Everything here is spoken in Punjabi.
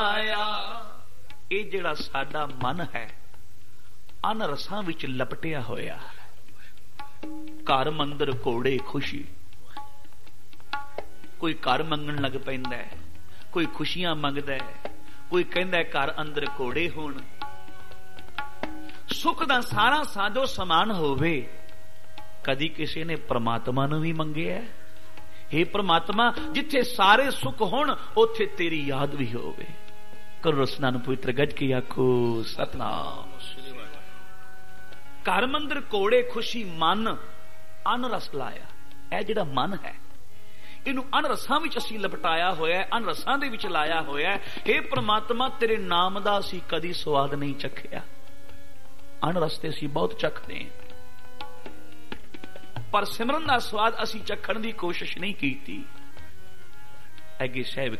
ਆਇਆ। ਇਹ ਜਿਹੜਾ ਸਾਡਾ ਮਨ ਹੈ ਅਨ ਰਸਾਂ ਵਿੱਚ ਲਪਟਿਆ ਹੋਇਆ। ਘਰ ਮੰਦਰ ਘੋੜੇ ਖੁਸ਼ੀ। ਕੋਈ ਘਰ ਮੰਗਣ ਲੱਗ ਪੈਂਦਾ, ਕੋਈ ਖੁਸ਼ੀਆਂ ਮੰਗਦਾ, ਕੋਈ ਕਹਿੰਦਾ ਘਰ ਅੰਦਰ ਘੋੜੇ ਹੋਣ। ਸੁੱਖ ਦਾ ਸਾਰਾ ਸਾਜੋ ਸਮਾਨ ਹੋਵੇ। ਕਦੀ ਕਿਸੇ ਨੇ ਪ੍ਰਮਾਤਮਾ ਨੂੰ ਵੀ ਮੰਗਿਆ? हे ਪ੍ਰਮਾਤਮਾ, ਜਿੱਥੇ ਸਾਰੇ ਸੁੱਖ ਹੋਣ ਉੱਥੇ ਤੇਰੀ ਯਾਦ ਵੀ ਹੋਵੇ। ਕਰੋ ਰਸਨਾ ਨੂੰ ਪਵਿੱਤਰ ਗੱਜ ਕੇ ਆਖੋ ਸਤਨਾਮ। ਘਰ ਮੰਦਰ ਘੋੜੇ ਖੁਸ਼ੀ ਮਨ ਅਨ ਰਸ ਲਾਇਆ। ਇਹ ਜਿਹੜਾ ਮਨ ਹੈ ਇਹਨੂੰ ਅਨ ਰਸਾਂ ਵਿੱਚ ਅਸੀਂ ਲਪਟਾਇਆ ਹੋਇਆ, ਅਨ ਰਸਾਂ ਦੇ ਵਿੱਚ ਲਾਇਆ ਹੋਇਆ। हे ਪ੍ਰਮਾਤਮਾ, ਤੇਰੇ ਨਾਮ ਦਾ ਅਸੀਂ ਕਦੀ ਸਵਾਦ ਨਹੀਂ ਚੱਖਿਆ। ਅਨ ਰਸ ਤੇ ਅਸੀਂ ਬਹੁਤ ਚੱਖਦੇ ਹਾਂ, ਪਰ ਸਿਮਰਨ ਦਾ ਸਵਾਦ ਅਸੀਂ ਚੱਖਣ ਦੀ ਕੋਸ਼ਿਸ਼ ਨਹੀਂ ਕੀਤੀ। ਅੱਗੇ ਸਾਹਿਬ